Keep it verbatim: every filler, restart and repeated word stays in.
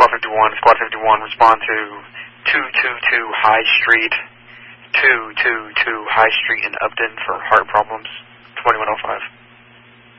Squad fifty-one. Squad fifty-one, respond to two two two High Street, two two two High Street in Upton for heart problems, twenty-one oh five.